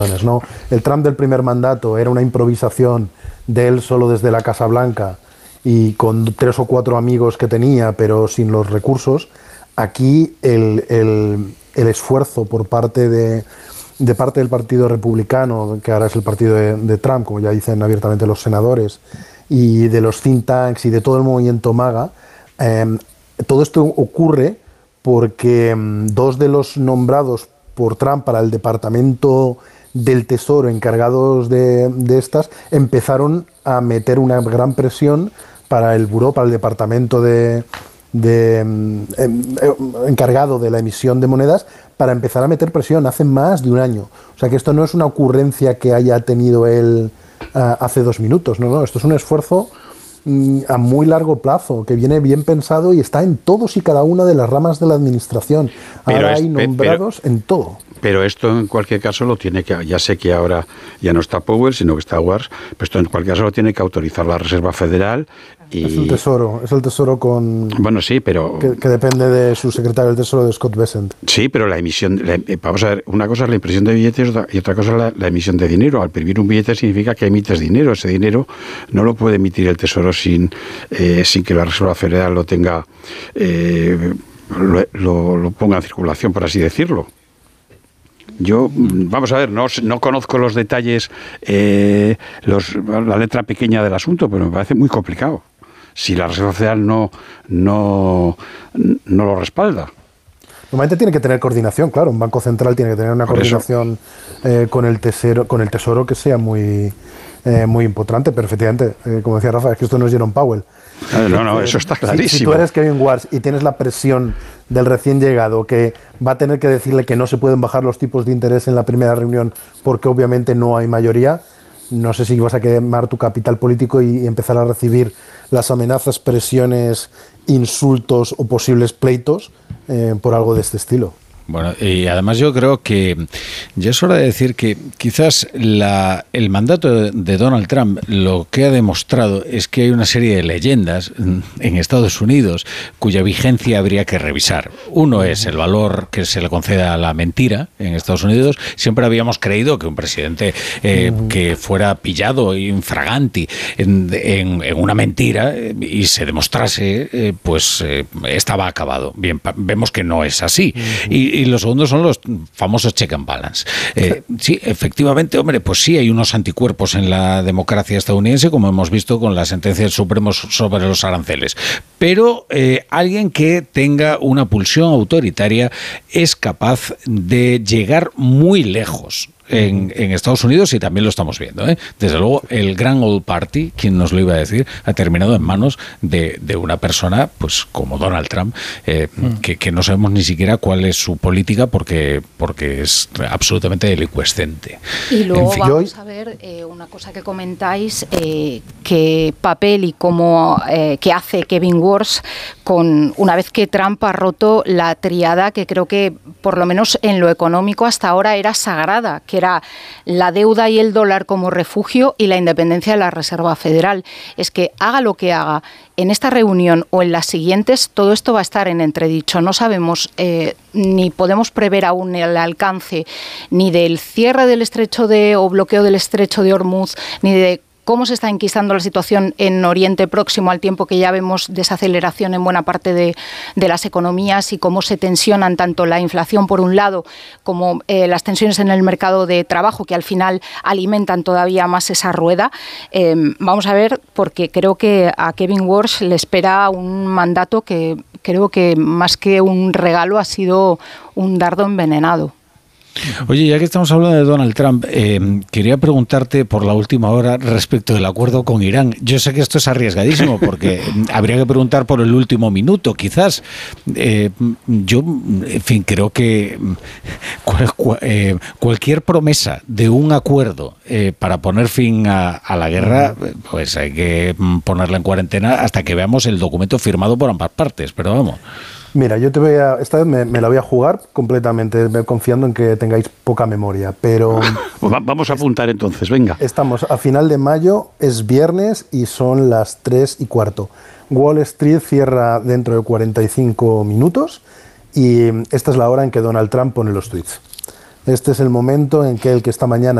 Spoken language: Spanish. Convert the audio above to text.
¿no? El Trump del primer mandato era una improvisación de él solo desde la Casa Blanca y con 3 o 4 amigos que tenía, pero sin los recursos. Aquí el esfuerzo por parte del Partido Republicano, que ahora es el partido de Trump, como ya dicen abiertamente los senadores, y de los think tanks y de todo el movimiento MAGA, todo esto ocurre porque 2 de los nombrados por Trump para el Departamento del Tesoro encargados de estas empezaron a meter una gran presión para el buró, para el departamento encargado de la emisión de monedas, para empezar a meter presión hace más de un año. O sea que esto no es una ocurrencia que haya tenido él hace 2 minutos, no, esto es un esfuerzo a muy largo plazo, que viene bien pensado y está en todos y cada una de las ramas de la administración. Ahora hay nombrados en todo. Pero esto en cualquier caso lo tiene que, ya sé que ahora ya no está Powell, sino que está Wars, pero esto en cualquier caso lo tiene que autorizar la Reserva Federal. Y... Es el tesoro con... Bueno, sí, pero... Que depende de su secretario del Tesoro, de Scott Bessent. Sí, pero la emisión... vamos a ver, una cosa es la impresión de billetes y otra cosa es la emisión de dinero. Al imprimir un billete significa que emites dinero. Ese dinero no lo puede emitir el Tesoro sin que la Reserva Federal lo tenga... lo ponga en circulación, por así decirlo. Yo, vamos a ver, no conozco los detalles, la letra pequeña del asunto, pero me parece muy complicado. Si la Reserva Federal no lo respalda. Normalmente tiene que tener coordinación, claro. Un banco central tiene que tener una coordinación con el tesoro que sea muy importante, pero efectivamente, como decía Rafa, es que esto no es Jerome Powell. No, eso está clarísimo. Si tú eres Kevin Wars y tienes la presión del recién llegado que va a tener que decirle que no se pueden bajar los tipos de interés en la primera reunión porque obviamente no hay mayoría, no sé si vas a quemar tu capital político y empezar a recibir las amenazas, presiones, insultos o posibles pleitos por algo de este estilo. Bueno, y además yo creo que ya es hora de decir que quizás el mandato de Donald Trump lo que ha demostrado es que hay una serie de leyendas en Estados Unidos cuya vigencia habría que revisar. Uno es el valor que se le concede a la mentira en Estados Unidos. Siempre habíamos creído que un presidente que fuera pillado infraganti en una mentira y se demostrase, estaba acabado. Bien, vemos que no es así. Y los segundos son los famosos check and balance. Sí, efectivamente, hombre, pues sí hay unos anticuerpos en la democracia estadounidense, como hemos visto con la sentencia del Supremo sobre los aranceles. Pero alguien que tenga una pulsión autoritaria es capaz de llegar muy lejos en Estados Unidos, y también lo estamos viendo, ¿eh? Desde luego, el Grand Old Party, quien nos lo iba a decir, ha terminado en manos de una persona pues como Donald Trump, que no sabemos ni siquiera cuál es su política porque es absolutamente delicuescente. Y luego vamos a ver una cosa que comentáis, qué papel y cómo que hace Kevin Wars una vez que Trump ha roto la tríada que creo que por lo menos en lo económico hasta ahora era sagrada, que era la deuda y el dólar como refugio y la independencia de la Reserva Federal. Es que haga lo que haga, en esta reunión o en las siguientes, todo esto va a estar en entredicho. No sabemos ni podemos prever aún el alcance ni del cierre del estrecho o bloqueo del estrecho de Hormuz, ni de cómo se está enquistando la situación en Oriente Próximo, al tiempo que ya vemos desaceleración en buena parte de las economías y cómo se tensionan tanto la inflación por un lado como las tensiones en el mercado de trabajo, que al final alimentan todavía más esa rueda. Vamos a ver, porque creo que a Kevin Wars le espera un mandato que creo que más que un regalo ha sido un dardo envenenado. Oye, ya que estamos hablando de Donald Trump, quería preguntarte por la última hora respecto del acuerdo con Irán. Yo sé que esto es arriesgadísimo porque habría que preguntar por el último minuto, quizás. Yo, en fin, creo que cualquier promesa de un acuerdo para poner fin a la guerra, pues hay que ponerla en cuarentena hasta que veamos el documento firmado por ambas partes, pero vamos. Mira, yo esta vez me la voy a jugar completamente, confiando en que tengáis poca memoria, pero... Pues vamos a apuntar entonces, venga. Estamos a final de mayo, es viernes y son las 3:15. Wall Street cierra dentro de 45 minutos y esta es la hora en que Donald Trump pone los tweets. Este es el momento en que el que esta mañana